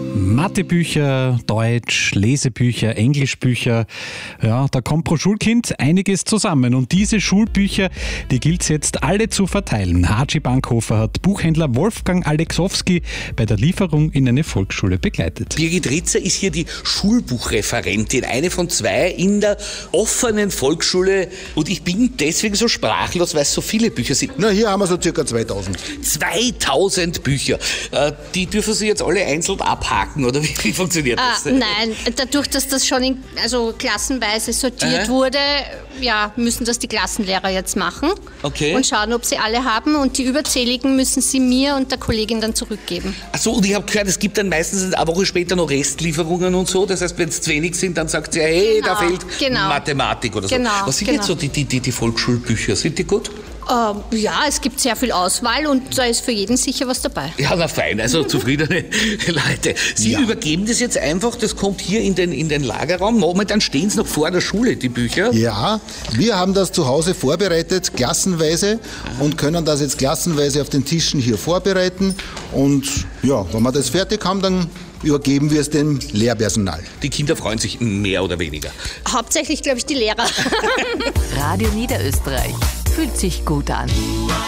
Mathebücher, Deutsch, Lesebücher, Englischbücher. Ja, da kommt pro Schulkind einiges zusammen. Und diese Schulbücher, die gilt es jetzt alle zu verteilen. Haji Bankhofer hat Buchhändler Wolfgang Alexowski bei der Lieferung in eine Volksschule begleitet. Birgit Ritzer ist hier die Schulbuchreferentin, eine von zwei in der offenen Volksschule. Und ich bin deswegen so sprachlos, weil es so viele Bücher sind. Na, hier haben wir so circa 2000. 2000 Bücher. Die dürfen Sie jetzt alle einzeln abhaken, oder wie funktioniert das? Nein, dadurch, dass das schon klassenweise sortiert wurde, müssen das die Klassenlehrer jetzt machen. Okay. Und schauen, ob sie alle haben. Und die überzähligen müssen sie mir und der Kollegin dann zurückgeben. Achso, und ich habe gehört, es gibt dann meistens eine Woche später noch Restlieferungen und so. Das heißt, wenn es zu wenig sind, dann sagt sie, hey, da fehlt Mathematik oder so. Genau, Was sind jetzt so die Volksschulbücher? Sind die gut? Es gibt sehr viel Auswahl und da ist für jeden sicher was dabei. Ja, na fein, also zufriedene Leute. Sie übergeben das jetzt einfach, das kommt hier in den Lagerraum. Momentan stehen es noch vor der Schule, die Bücher. Ja, wir haben das zu Hause vorbereitet, klassenweise, und können das jetzt klassenweise auf den Tischen hier vorbereiten. Und ja, wenn wir das fertig haben, dann übergeben wir es dem Lehrpersonal. Die Kinder freuen sich mehr oder weniger. Hauptsächlich, glaube ich, die Lehrer. Radio Niederösterreich. Fühlt sich gut an.